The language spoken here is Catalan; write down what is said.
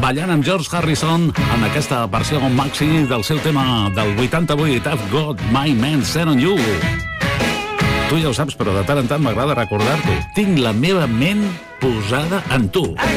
ballant amb George Harrison en aquesta versió maxi del seu tema del 88, I've Got My Man Set on You. Tu ja ho saps, però de tant en tant m'agrada recordar-t'ho. Tinc la meva ment posada en tu.